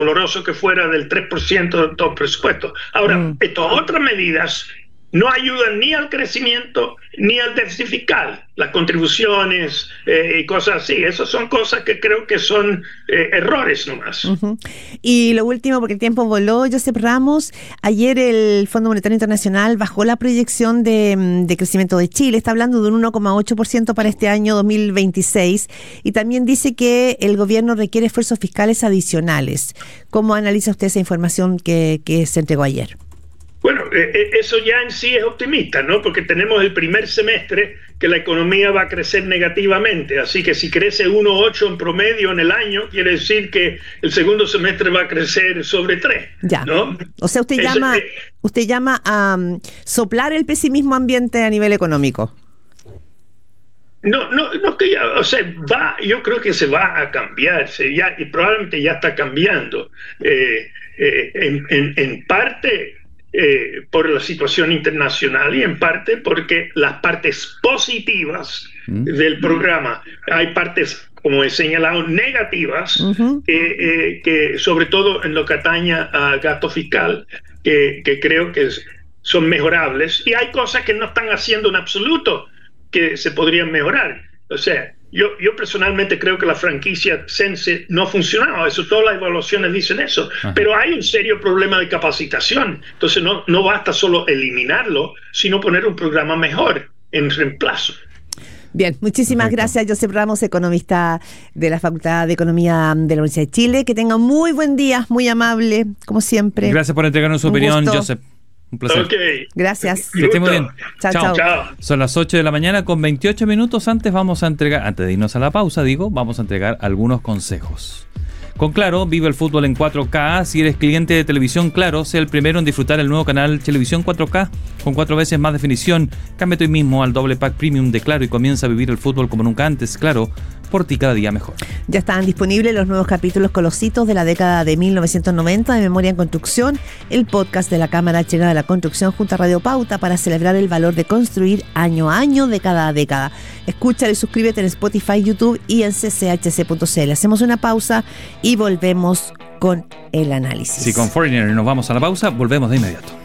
doloroso que fuera, del 3% de todo el presupuesto. Ahora, estas otras medidas no ayudan ni al crecimiento ni al déficit fiscal, las contribuciones y cosas así. Esas son cosas que creo que son errores nomás. Y lo último, porque el tiempo voló, Josep Ramos, ayer el Fondo Monetario Internacional bajó la proyección de crecimiento de Chile, está hablando de un 1,8% para este año 2026, y también dice que el gobierno requiere esfuerzos fiscales adicionales. ¿Cómo analiza usted esa información que se entregó ayer? Bueno, eso ya en sí es optimista, ¿no? Porque tenemos el primer semestre que la economía va a crecer negativamente, así que si crece 1,8 en promedio en el año, quiere decir que el segundo semestre va a crecer sobre 3, ya, ¿no? O sea, usted llama a soplar el pesimismo ambiente a nivel económico. No, que ya, o sea, yo creo que se va a cambiar, y probablemente ya está cambiando, en parte por la situación internacional y en parte porque las partes positivas del programa, hay partes, como he señalado, negativas, que sobre todo en lo que atañe a gasto fiscal, que creo que son mejorables, y hay cosas que no están haciendo en absoluto que se podrían mejorar. O sea, yo personalmente creo que la franquicia Sense no funcionaba, eso, todas las evaluaciones dicen eso. Pero hay un serio problema de capacitación, entonces no basta solo eliminarlo, sino poner un programa mejor en reemplazo. Bien, muchísimas gracias, Josep Ramos, economista de la Facultad de Economía de la Universidad de Chile. Que tenga muy buen día, muy amable, como siempre. Gracias por entregarnos su opinión, Josep. Un placer. Okay. Gracias. Que esté muy bien. Chao. Son las 8 de la mañana con 28 minutos. Antes de irnos a la pausa, vamos a entregar algunos consejos. Con Claro, vive el fútbol en 4K. Si eres cliente de televisión Claro, sé el primero en disfrutar el nuevo canal Televisión 4K con 4 veces más definición. Cámbiate hoy mismo al doble pack premium de Claro y comienza a vivir el fútbol como nunca antes. Claro, por ti cada día mejor. Ya están disponibles los nuevos capítulos con los hitos de la década de 1990 de Memoria en Construcción, el podcast de la Cámara Chilena de la Construcción junto a Radio Pauta para celebrar el valor de construir año a año, década a década. Escúchale y suscríbete en Spotify, YouTube y en cchc.cl. Hacemos una pausa y volvemos con el análisis. Si con Foreigner nos vamos a la pausa, volvemos de inmediato.